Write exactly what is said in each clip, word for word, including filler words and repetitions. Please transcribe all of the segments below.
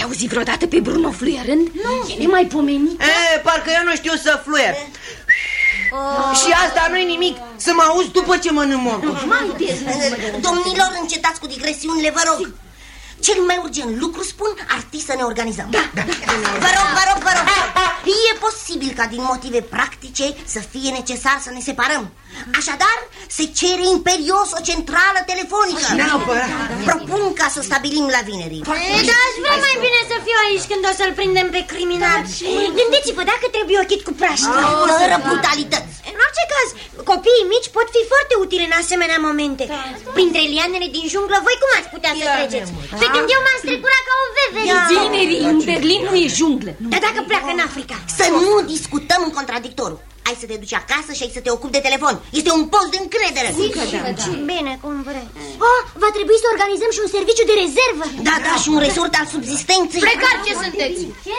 L-ai auzit vreodată pe Bruno fluierând? Nu. E nemaipomenit. E, parcă eu nu știu să fluier. Oh. Și asta nu-i nimic, să mă auzi după ce mănânc morcov. Domnilor, încetați cu digresiunile, vă rog. Cel mai urgent lucru, spun, ar fi să ne organizăm. Da, da, da. Vă rog, vă rog, vă rog. E posibil ca din motive practice să fie necesar să ne separăm. Așadar, se cere imperios o centrală telefonică. Propun ca să stabilim la vineri. Da, aș vrea mai bine să fiu aici când o să-l prindem pe criminal. Gândiți-vă, dacă trebuie ochit cu prașcă. Fără brutalități. În orice caz, copiii mici pot fi foarte utili în asemenea momente. Printre lianele din junglă, voi cum ați putea să treceți? Pe când eu m-am strecurat ca o veveriță. Vinerii în Berlin nu e junglă. Dar dacă pleacă în Africa? Să nu discutăm în contradictoriu. Ai să te duci acasă și ai să te ocupi de telefon. Este un post de încredere. Bine, cum vrei. Oh, va trebui să organizăm și un serviciu de rezervă. Da, da, și un resort al subzistenței. Plecar ce sunteți? Ce?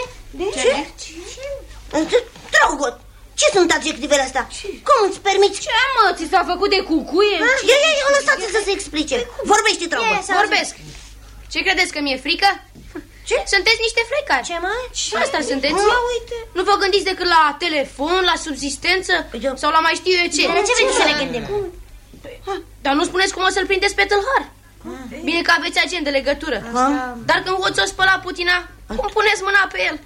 Ce? Drogot, ce sunt adjectivele astea? Cum îți permiți? Ce, mă, ți s-a făcut de cucuie? Ia, ia, ia, lăsați să se explice. Vorbește, Drogot. Vorbesc. Ce credeți, că mi-e frică? Ce? Sunteți niște frecari. Ce, mă? Ce? Asta sunteți? Mă, uite. Nu vă gândiți decât la telefon, la subzistență? Sau la mai știu eu ce? De ce vrei să ne gândim? Dar nu spuneți cum o să-l prindeți pe tâlhar. Bine că aveți agent de legătură. Dar când hoți o spăla Putina, cum puneți mâna pe el?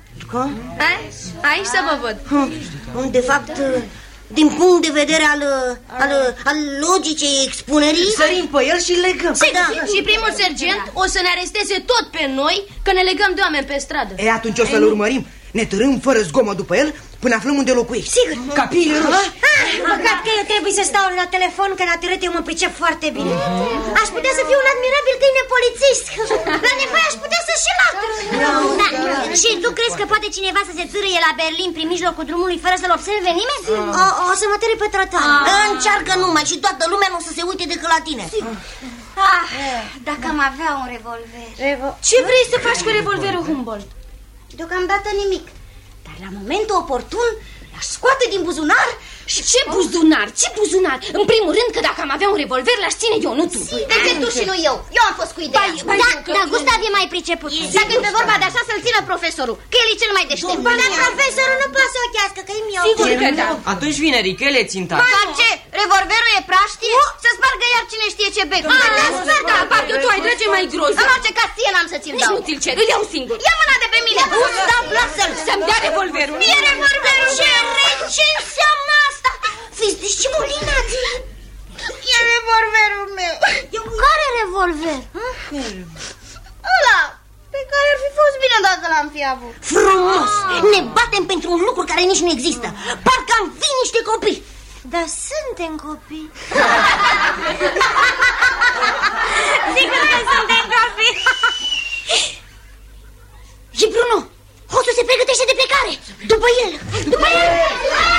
Aici să vă văd. De fapt, din punct de vedere al, al, al logicii expunerii, sărim pe el și legăm. Da. Și primul sergent o să ne aresteze tot pe noi, că ne legăm de oameni pe stradă. E, atunci o să-l urmărim. Ne târâm fără zgomot după el până aflăm unde locuiești. Sigur. Capiile ruși. Păcat că eu trebuie să stau la telefon, că la târât eu mă pricep foarte bine. Aș putea să fiu un admirabil câine polițist. La nevoie aș putea să și latăr. Da. Și tu crezi că poate cineva să se țârâie la Berlin prin mijlocul drumului fără să-l observe nimeni? O, o să mă târâi pe trotuar. Încearcă numai și toată lumea nu o să se uite decât la tine. Ah, dacă am avea un revolver. Ce vrei să faci cu revolverul Humboldt? Deocamdată nimic. Dar la momentul oportun l-aș scoate din buzunar. Și ce buzunar? Ce buzunar? În primul rând că dacă am avea un revolver l-aș ține eu, nu tu. De ce tu și nu eu? Eu am fost cu ideea. Da, dar Gustav e mai priceput. Dacă e vorba de așa, să-l țină profesorul, că el e cel mai deștept. Dar profesorul nu poate să ochească, că e miau. Sigur că da. Atunci vinerii, că el e ținta. Dar ce? Revolverul e praștie? Să spargă iar cine știe ce bec. Da, parcă tu ai drăge mai gros. În orice caz, ție n-am să ți-l dau. Nici nu ți-l cer, îl iau singur. Ia mâna de pe mine. Gustav, lasă-l. Să-mi dea revolverul. E revolverul. Ce ce înseamnă asta? Fiți discipulinați. E revolverul meu. Care revolver? Ăla pe care ar fi fost bine dacă l-am fi avut. Frumos. Ne batem pentru un lucru care nici nu există. Parcă am fi niște copii. Dar suntem copii. Sigur că suntem copii. Și Bruno, hoțul se pregătește de plecare. După el. După el.